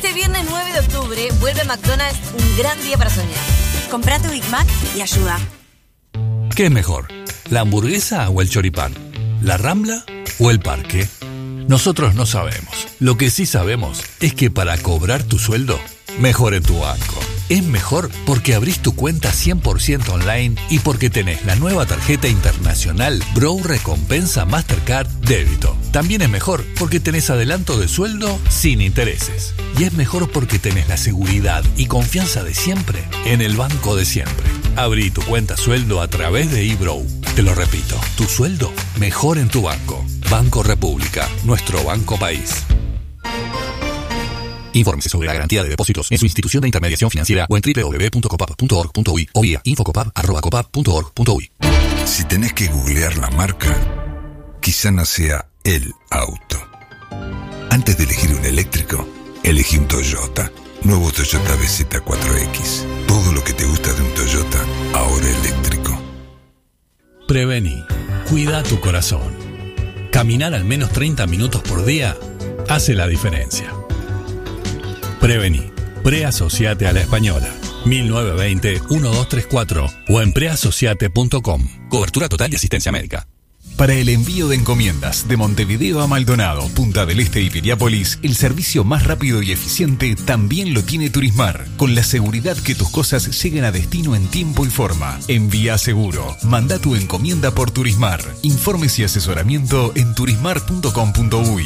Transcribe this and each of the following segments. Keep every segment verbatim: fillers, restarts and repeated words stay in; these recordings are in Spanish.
Este viernes nueve de octubre vuelve McDonald's, un gran día para soñar. Comprá tu Big Mac y ayuda. ¿Qué es mejor? ¿La hamburguesa o el choripán? ¿La Rambla o el parque? Nosotros no sabemos. Lo que sí sabemos es que para cobrar tu sueldo, mejor en tu banco. Es mejor porque abrís tu cuenta cien por ciento online y porque tenés la nueva tarjeta internacional Bro Recompensa Mastercard Débito. También es mejor porque tenés adelanto de sueldo sin intereses. Y es mejor porque tenés la seguridad y confianza de siempre en el banco de siempre. Abrí tu cuenta sueldo a través de eBro. Te lo repito, tu sueldo mejor en tu banco. Banco República, nuestro banco país. Infórmese sobre la garantía de depósitos en su institución de intermediación financiera o en doble u doble u doble u punto copap punto org punto uy o vía infocopap arroba copap punto org punto uy. Si tenés que googlear la marca, quizá no sea el auto. Antes de elegir un eléctrico, elegí un Toyota. Nuevo Toyota B Z cuatro X. Todo lo que te gusta de un Toyota, ahora eléctrico. Prevení. Cuida tu corazón. Caminar al menos treinta minutos por día hace la diferencia. Prevení. Preasociate a la Española. mil novecientos veinte, doce treinta y cuatro o en preasociate punto com. Cobertura total y asistencia médica. Para el envío de encomiendas de Montevideo a Maldonado, Punta del Este y Piriápolis, el servicio más rápido y eficiente también lo tiene Turismar, con la seguridad que tus cosas lleguen a destino en tiempo y forma. Envía seguro. Manda tu encomienda por Turismar. Informes y asesoramiento en turismar punto com punto uy.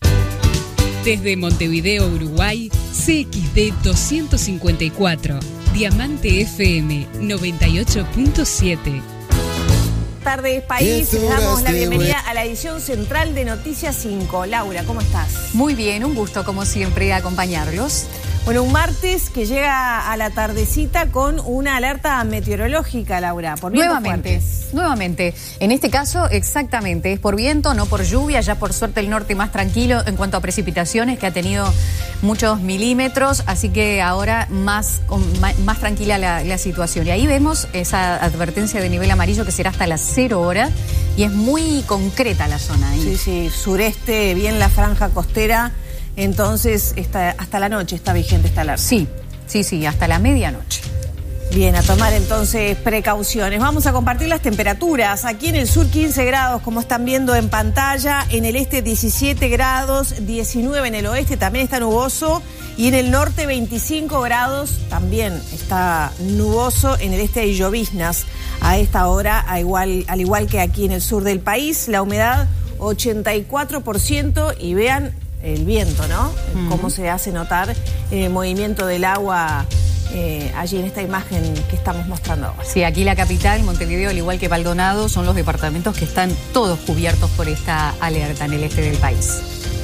Desde Montevideo, Uruguay, C X D doscientos cincuenta y cuatro, Diamante F M noventa y ocho punto siete. Tardes País, les damos la bienvenida a la edición central de Noticias cinco. Laura, ¿cómo estás? Muy bien, un gusto como siempre acompañarlos. Bueno, un martes que llega a la tardecita con una alerta meteorológica, Laura, por vientos Nuevamente, fuertes. nuevamente. En este caso, exactamente, es por viento, no por lluvia. Ya por suerte el norte más tranquilo en cuanto a precipitaciones, que ha tenido muchos milímetros, así que ahora más, más, más tranquila la, la situación. Y ahí vemos esa advertencia de nivel amarillo que será hasta las cero horas y es muy concreta la zona ahí. Sí, sí, sureste, bien la franja costera. Entonces, está, hasta la noche está vigente esta alerta. Sí, sí, sí, hasta la medianoche. Bien, a tomar entonces precauciones. Vamos a compartir las temperaturas. Aquí en el sur quince grados, como están viendo en pantalla. En el este diecisiete grados, diecinueve en el oeste, también está nuboso. Y en el norte veinticinco grados, también está nuboso. En el este hay lloviznas a esta hora, a igual, al igual que aquí en el sur del país. La humedad ochenta y cuatro por ciento y vean el viento, ¿no? Mm. Cómo se hace notar el movimiento del agua eh, allí en esta imagen que estamos mostrando ahora. Sí, aquí la capital, Montevideo, al igual que Maldonado, son los departamentos que están todos cubiertos por esta alerta en el este del país.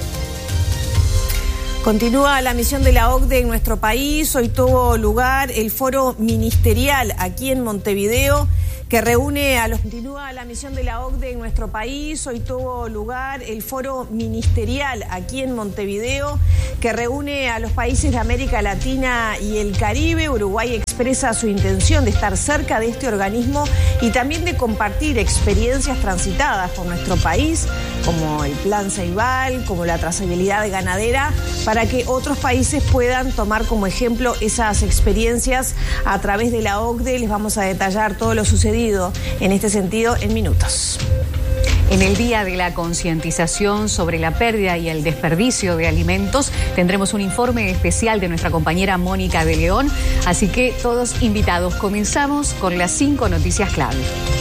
Continúa la misión de la O C D E en nuestro país. Hoy tuvo lugar el foro ministerial aquí en Montevideo, que reúne a los... Continúa la misión de la O C D E en nuestro país. Hoy tuvo lugar el foro ministerial aquí en Montevideo, que reúne a los países de América Latina y el Caribe. Uruguay expresa su intención de estar cerca de este organismo y también de compartir experiencias transitadas por nuestro país, como el Plan Ceibal, como la trazabilidad ganadera, para que otros países puedan tomar como ejemplo esas experiencias a través de la O C D E. Les vamos a detallar todo lo sucedido en este sentido en minutos. En el Día de la Concientización sobre la pérdida y el desperdicio de alimentos tendremos un informe especial de nuestra compañera Mónica de León, así que todos invitados. Comenzamos con las cinco noticias clave.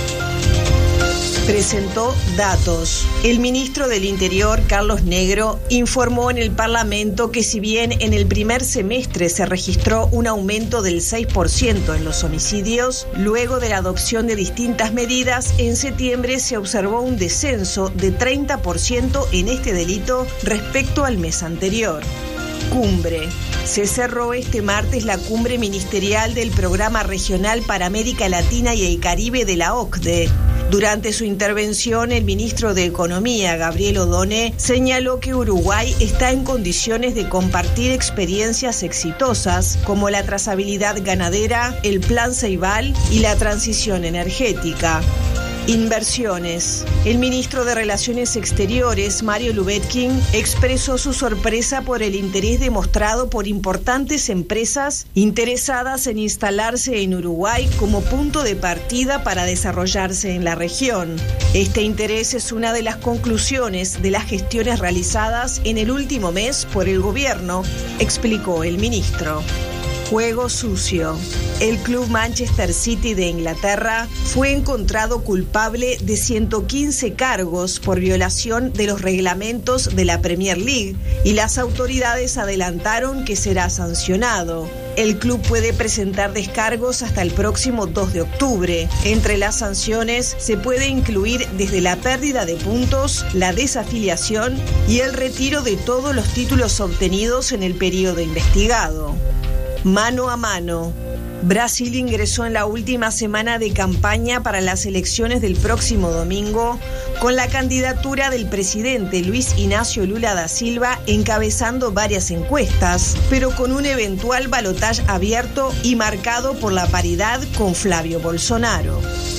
Presentó datos. El ministro del Interior, Carlos Negro, informó en el Parlamento que si bien en el primer semestre se registró un aumento del seis por ciento en los homicidios, luego de la adopción de distintas medidas, en septiembre se observó un descenso de treinta por ciento en este delito respecto al mes anterior. Cumbre. Se cerró este martes la cumbre ministerial del Programa Regional para América Latina y el Caribe de la O C D E. Durante su intervención, el ministro de Economía, Gabriel Odoné, señaló que Uruguay está en condiciones de compartir experiencias exitosas como la trazabilidad ganadera, el Plan Ceibal y la transición energética. Inversiones. El ministro de Relaciones Exteriores, Mario Lubetkin, expresó su sorpresa por el interés demostrado por importantes empresas interesadas en instalarse en Uruguay como punto de partida para desarrollarse en la región. Este interés es una de las conclusiones de las gestiones realizadas en el último mes por el gobierno, explicó el ministro. Juego sucio. El club Manchester City de Inglaterra fue encontrado culpable de ciento quince cargos por violación de los reglamentos de la Premier League y las autoridades adelantaron que será sancionado. El club puede presentar descargos hasta el próximo dos de octubre. Entre las sanciones se puede incluir desde la pérdida de puntos, la desafiliación y el retiro de todos los títulos obtenidos en el periodo investigado. Mano a mano. Brasil ingresó en la última semana de campaña para las elecciones del próximo domingo con la candidatura del presidente Luis Ignacio Lula da Silva encabezando varias encuestas, pero con un eventual balotaje abierto y marcado por la paridad con Flavio Bolsonaro.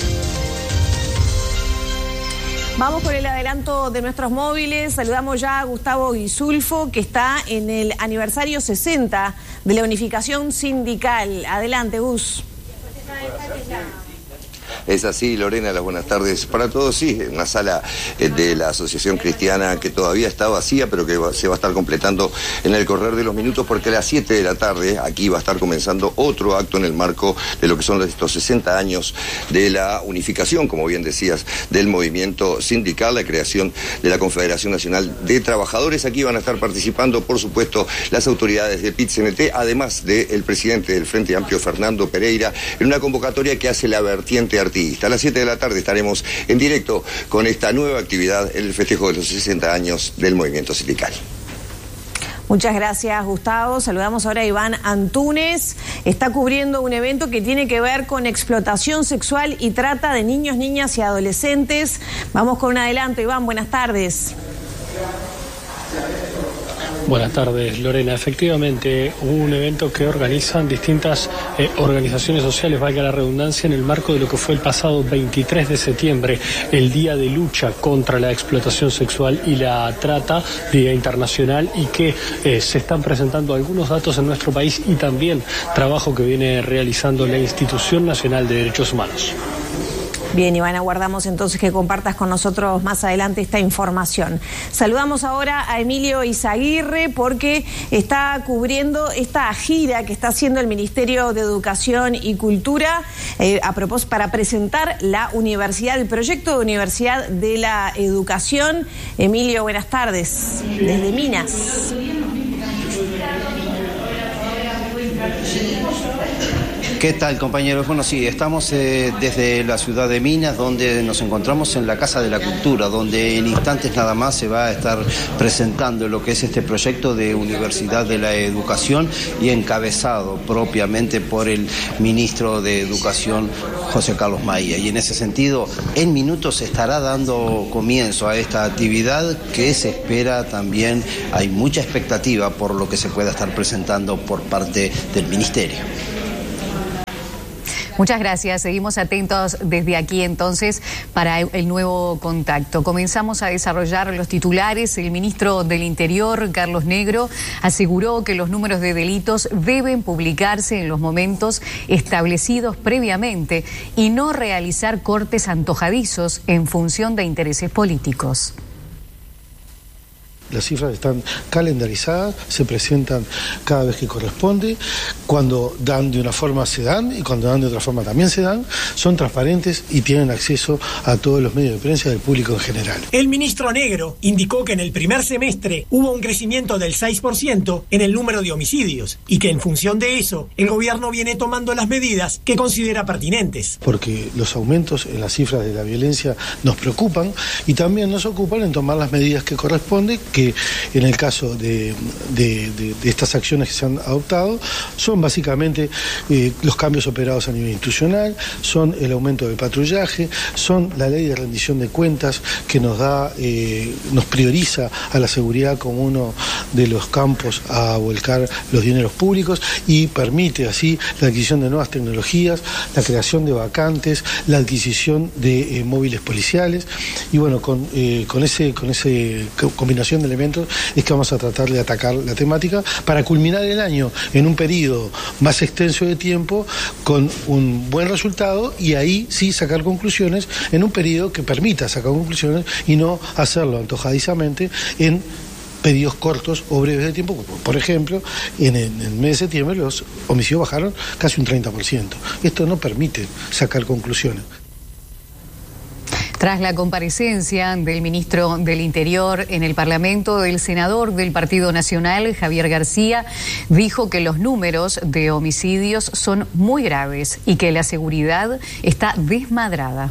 Vamos con el adelanto de nuestros móviles. Saludamos ya a Gustavo Guisulfo, que está en el aniversario sesenta de la unificación sindical. Adelante, Gus. Es así, Lorena, las buenas tardes para todos. Sí, una sala de la Asociación Cristiana que todavía está vacía, pero que se va a estar completando en el correr de los minutos, porque a las siete de la tarde aquí va a estar comenzando otro acto en el marco de lo que son estos sesenta años de la unificación, como bien decías, del movimiento sindical, la creación de la Confederación Nacional de Trabajadores. Aquí van a estar participando, por supuesto, las autoridades de P I T C N T, además del presidente del Frente Amplio, Fernando Pereira, en una convocatoria que hace la vertiente artística. A las siete de la tarde estaremos en directo con esta nueva actividad, el festejo de los sesenta años del movimiento sindical. Muchas gracias, Gustavo. Saludamos ahora a Iván Antúnez. Está cubriendo un evento que tiene que ver con explotación sexual y trata de niños, niñas y adolescentes. Vamos con un adelanto, Iván. Buenas tardes. Buenas tardes, Lorena. Efectivamente, hubo un evento que organizan distintas eh, organizaciones sociales, valga la redundancia, en el marco de lo que fue el pasado veintitrés de septiembre, el Día de Lucha contra la Explotación Sexual y la Trata, Día Internacional, y que eh, se están presentando algunos datos en nuestro país y también trabajo que viene realizando la Institución Nacional de Derechos Humanos. Bien, Iván, aguardamos entonces que compartas con nosotros más adelante esta información. Saludamos ahora a Emilio Izaguirre porque está cubriendo esta gira que está haciendo el Ministerio de Educación y Cultura eh, a propósito para presentar la universidad, el proyecto de Universidad de la Educación. Emilio, buenas tardes, desde Minas. ¿Qué tal, compañeros? Bueno, sí, estamos eh, desde la ciudad de Minas, donde nos encontramos en la Casa de la Cultura, donde en instantes nada más se va a estar presentando lo que es este proyecto de Universidad de la Educación y encabezado propiamente por el ministro de Educación, José Carlos Maía. Y en ese sentido, en minutos se estará dando comienzo a esta actividad que se espera también, hay mucha expectativa por lo que se pueda estar presentando por parte del ministerio. Muchas gracias. Seguimos atentos desde aquí entonces para el nuevo contacto. Comenzamos a desarrollar los titulares. El ministro del Interior, Carlos Negro, aseguró que los números de delitos deben publicarse en los momentos establecidos previamente y no realizar cortes antojadizos en función de intereses políticos. Las cifras están calendarizadas, se presentan cada vez que corresponde, cuando dan de una forma se dan y cuando dan de otra forma también se dan, son transparentes y tienen acceso a todos los medios de prensa del público en general. El ministro Negro indicó que en el primer semestre hubo un crecimiento del seis por ciento en el número de homicidios y que en función de eso el gobierno viene tomando las medidas que considera pertinentes. Porque los aumentos en las cifras de la violencia nos preocupan y también nos ocupan en tomar las medidas que corresponden, que en el caso de, de, de, de estas acciones que se han adoptado son básicamente eh, los cambios operados a nivel institucional, son el aumento del patrullaje, son la ley de rendición de cuentas que nos da, eh, nos prioriza a la seguridad como uno de los campos a volcar los dineros públicos y permite así la adquisición de nuevas tecnologías, la creación de vacantes, la adquisición de eh, móviles policiales y bueno, con, eh, con ese con ese combinación de elementos es que vamos a tratar de atacar la temática para culminar el año en un periodo más extenso de tiempo con un buen resultado y ahí sí sacar conclusiones en un periodo que permita sacar conclusiones y no hacerlo antojadizamente en periodos cortos o breves de tiempo. Por ejemplo, en el, en el mes de septiembre los homicidios bajaron casi un treinta por ciento. Esto no permite sacar conclusiones. Tras la comparecencia del ministro del Interior en el Parlamento, el senador del Partido Nacional, Javier García, dijo que los números de homicidios son muy graves y que la seguridad está desmadrada.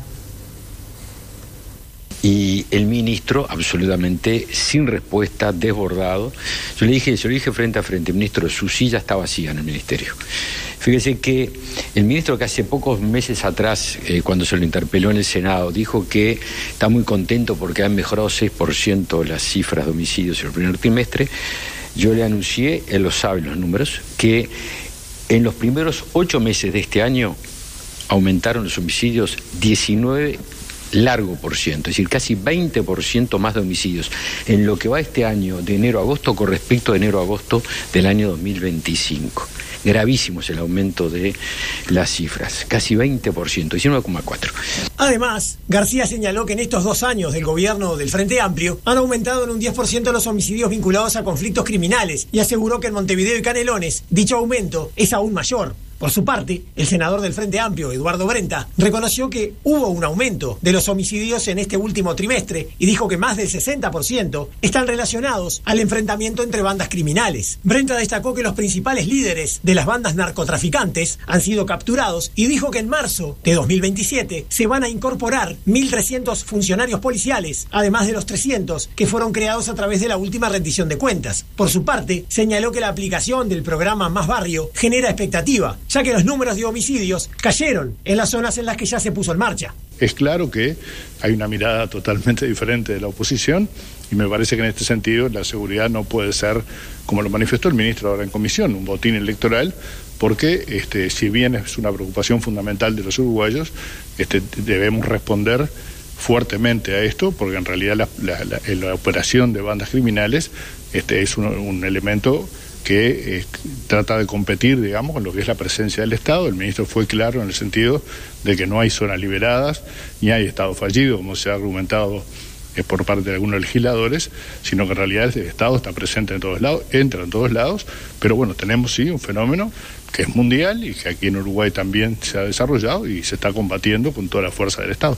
Y el ministro, absolutamente sin respuesta, desbordado. Yo le dije, yo le dije frente a frente, ministro, su silla está vacía en el ministerio. Fíjese que el ministro que hace pocos meses atrás, eh, cuando se lo interpeló en el Senado, dijo que está muy contento porque han mejorado seis por ciento las cifras de homicidios en el primer trimestre. Yo le anuncié, él lo sabe los números, que en los primeros ocho meses de este año aumentaron los homicidios diecinueve largo por ciento, es decir, casi veinte por ciento más de homicidios en lo que va este año de enero a agosto con respecto a enero a agosto del año dos mil veinticinco. Gravísimo es el aumento de las cifras, casi veinte por ciento, diecinueve coma cuatro. Además, García señaló que en estos dos años del gobierno del Frente Amplio han aumentado en un diez por ciento los homicidios vinculados a conflictos criminales y aseguró que en Montevideo y Canelones dicho aumento es aún mayor. Por su parte, el senador del Frente Amplio, Eduardo Brenta, reconoció que hubo un aumento de los homicidios en este último trimestre y dijo que más del sesenta por ciento están relacionados al enfrentamiento entre bandas criminales. Brenta destacó que los principales líderes de las bandas narcotraficantes han sido capturados y dijo que en marzo de dos mil veintisiete se van a incorporar mil trescientos funcionarios policiales, además de los trescientos que fueron creados a través de la última rendición de cuentas. Por su parte, señaló que la aplicación del programa Más Barrio genera expectativa, ya que los números de homicidios cayeron en las zonas en las que ya se puso en marcha. Es claro que hay una mirada totalmente diferente de la oposición y me parece que en este sentido la seguridad no puede ser, como lo manifestó el ministro ahora en comisión, un botín electoral, porque este, si bien es una preocupación fundamental de los uruguayos, este, debemos responder fuertemente a esto, porque en realidad la, la, la, la operación de bandas criminales este, es un, un elemento que eh, trata de competir, digamos, con lo que es la presencia del Estado. El ministro fue claro en el sentido de que no hay zonas liberadas, ni hay Estado fallido, como se ha argumentado eh, por parte de algunos legisladores, sino que en realidad el Estado está presente en todos lados, entra en todos lados, pero bueno, tenemos sí un fenómeno que es mundial y que aquí en Uruguay también se ha desarrollado y se está combatiendo con toda la fuerza del Estado.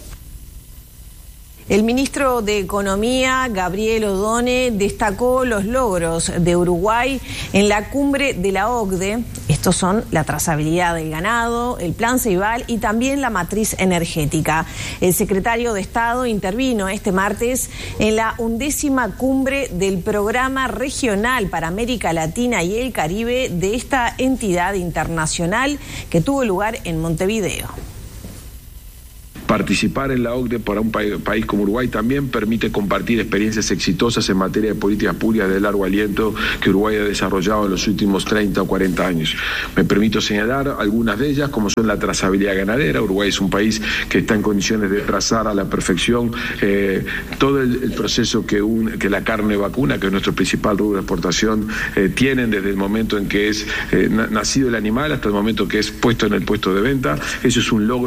El ministro de Economía, Gabriel Odone, destacó los logros de Uruguay en la cumbre de la O C D E. Estos son la trazabilidad del ganado, el plan Ceibal y también la matriz energética. El secretario de Estado intervino este martes en la undécima cumbre del Programa Regional para América Latina y el Caribe de esta entidad internacional que tuvo lugar en Montevideo. Participar en la O C D E para un país como Uruguay también permite compartir experiencias exitosas en materia de políticas públicas de largo aliento que Uruguay ha desarrollado en los últimos treinta o cuarenta años. Me permito señalar algunas de ellas, como son la trazabilidad ganadera. Uruguay es un país que está en condiciones de trazar a la perfección eh, todo el, el proceso que, un, que la carne vacuna, que es nuestro principal rubro de exportación, eh, tienen desde el momento en que es eh, nacido el animal hasta el momento que es puesto en el puesto de venta. Eso es un logro